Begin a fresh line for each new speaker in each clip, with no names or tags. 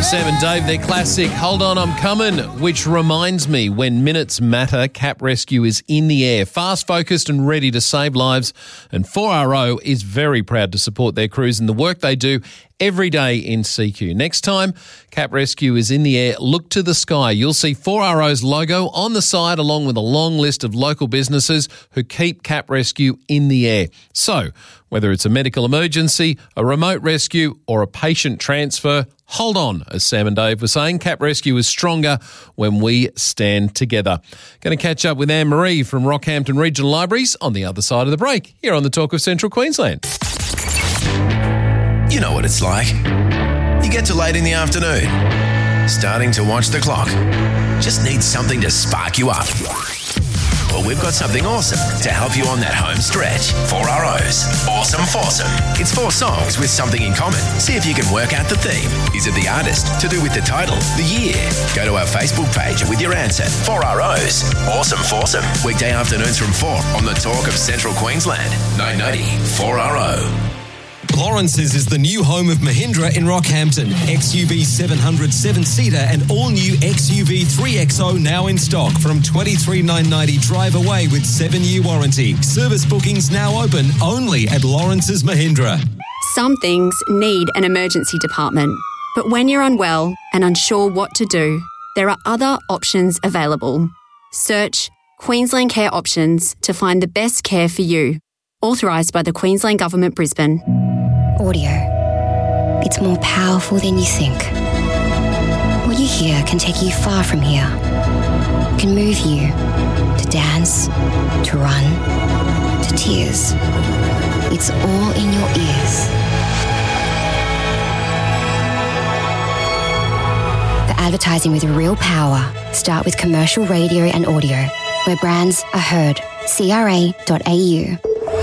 Sam and Dave, their classic Hold On I'm Coming, which reminds me when minutes matter, Cap Rescue is in the air, fast, focused and ready to save lives. And 4RO is very proud to support their crews and the work they do every day in CQ. Next time Cap Rescue is in the air, look to the sky. You'll see 4RO's logo on the side along with a long list of local businesses who keep Cap Rescue in the air. So, whether it's a medical emergency, a remote rescue or a patient transfer, hold on, as Sam and Dave were saying. Cap Rescue is stronger when we stand together. Going to catch up with Anne-Marie from Rockhampton Regional Libraries on the other side of the break, here on the Talk of Central Queensland.
You know what it's like. You get to late in the afternoon, starting to watch the clock. Just need something to spark you up. Well, we've got something awesome to help you on that home stretch. 4RO's Awesome Foursome. It's 4 songs with something in common. See if you can work out the theme. Is it the artist? To do with the title? The year? Go to our Facebook page with your answer. 4RO's Awesome Foursome. Weekday afternoons from 4 on the Talk of Central Queensland. 990 4RO.
Lawrence's is the new home of Mahindra in Rockhampton. XUV 700 7-seater and all-new XUV 3XO now in stock from $23,990 drive away with 7-year warranty. Service bookings now open only at Lawrence's Mahindra.
Some things need an emergency department, but when you're unwell and unsure what to do, there are other options available. Search Queensland Care Options to find the best care for you. Authorised by the Queensland Government, Brisbane.
Audio. It's more powerful than you think. What you hear can take you far from here. It can move you to dance, to run, to tears. It's all in your ears. For advertising with real power, start with commercial radio and audio, where brands are heard. CRA.au.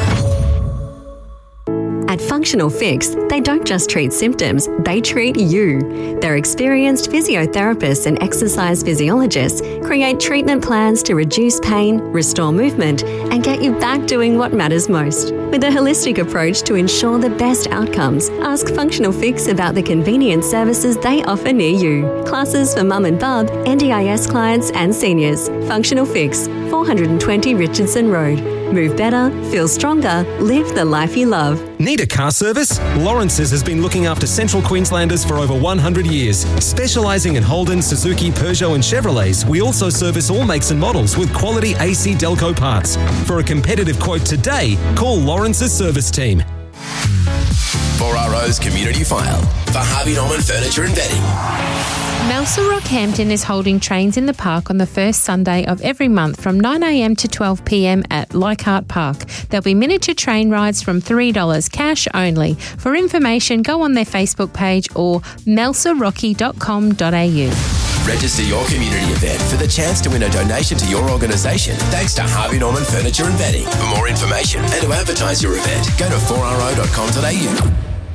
At Functional Fix, they don't just treat symptoms, they treat you. Their experienced physiotherapists and exercise physiologists create treatment plans to reduce pain, restore movement, and get you back doing what matters most. With a holistic approach to ensure the best outcomes, ask Functional Fix about the convenient services they offer near you. Classes for mum and bub, NDIS clients and seniors. Functional Fix, 420 Richardson Road. Move better, feel stronger, live the life you love.
Need a car service? Lawrence's has been looking after Central Queenslanders for over 100 years. Specialising in Holden, Suzuki, Peugeot and Chevrolets, we also service all makes and models with quality AC Delco parts. For a competitive quote today, call Lawrence's service team.
4RO's Community File for Harvey Norman Furniture and Bedding.
Melsa Rockhampton is holding Trains in the Park on the first Sunday of every month from 9am to 12pm at Leichhardt Park. There'll be miniature train rides from $3, cash only. For information, go on their Facebook page or melsarocky.com.au.
Register your community event for the chance to win a donation to your organisation thanks to Harvey Norman Furniture and Bedding. For more information and to advertise your event, go to 4RO.com.au.